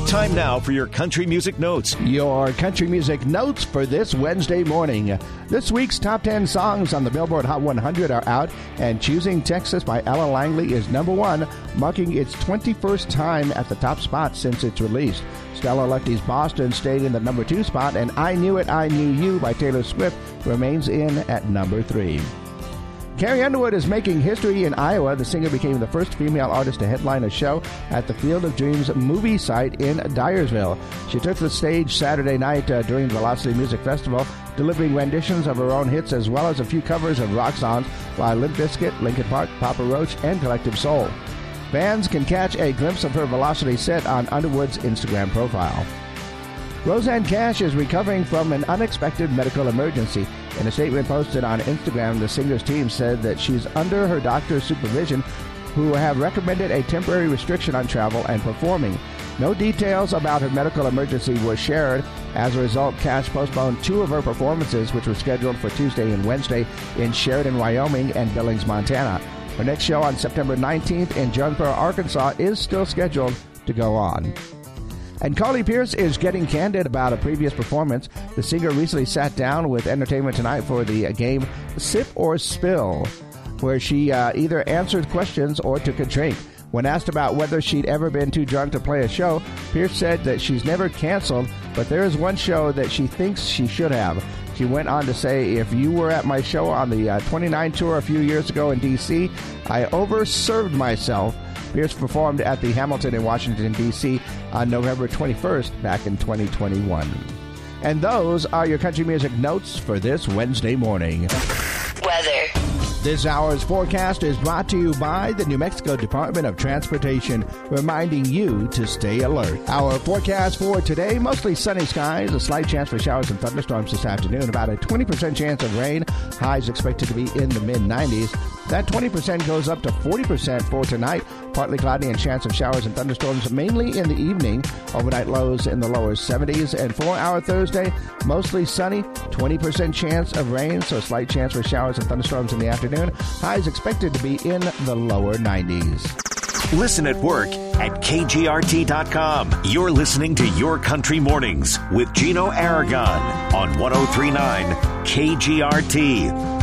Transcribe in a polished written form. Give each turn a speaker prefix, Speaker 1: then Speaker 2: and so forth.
Speaker 1: Time now for your country music notes.
Speaker 2: Your country music notes for this Wednesday morning. This week's top 10 songs on the Billboard Hot 100 are out, and Choosing Texas by Ella Langley is number 1, marking its 21st time at the top spot since its release. Stella Lucky's Boston stayed in the number 2 spot, and I Knew It, I Knew You by Taylor Swift remains in at number 3. Carrie Underwood is making history in Iowa. The singer became the first female artist to headline a show at the Field of Dreams movie site in Dyersville. She took the stage Saturday night during the Velocity Music Festival, delivering renditions of her own hits as well as a few covers of rock songs by Limp Bizkit, Linkin Park, Papa Roach, and Collective Soul. Fans can catch a glimpse of her Velocity set on Underwood's Instagram profile. Rosanne Cash is recovering from an unexpected medical emergency. In a statement posted on Instagram, the singer's team said that she's under her doctor's supervision, who have recommended a temporary restriction on travel and performing. No details about her medical emergency were shared. As a result, Cash postponed 2 of her performances, which were scheduled for Tuesday and Wednesday in Sheridan, Wyoming, and Billings, Montana. Her next show on September 19th in Jonesboro, Arkansas is still scheduled to go on. And Carly Pearce is getting candid about a previous performance. The singer recently sat down with Entertainment Tonight for the game Sip or Spill, where she either answered questions or took a drink. When asked about whether she'd ever been too drunk to play a show, Pearce said that she's never canceled, but there is one show that she thinks she should have. She went on to say, "If you were at my show on the 29 tour a few years ago in D.C., I overserved myself." Pearce performed at the Hamilton in Washington, D.C. on November 21st back in 2021. And those are your country music notes for this Wednesday morning.
Speaker 3: Weather.
Speaker 2: This hour's forecast is brought to you by the New Mexico Department of Transportation, reminding you to stay alert. Our forecast for today, mostly sunny skies, a slight chance for showers and thunderstorms this afternoon, about a 20% chance of rain, highs expected to be in the mid-90s. That 20% goes up to 40% for tonight, partly cloudy and chance of showers and thunderstorms mainly in the evening, overnight lows in the lower 70s. And for our Thursday, mostly sunny, 20% chance of rain, so a slight chance for showers and thunderstorms in the afternoon, highs expected to be in the lower 90s.
Speaker 1: Listen at work at KGRT.com. You're listening to Your Country Mornings with Gino Aragon on 103.9 KGRT.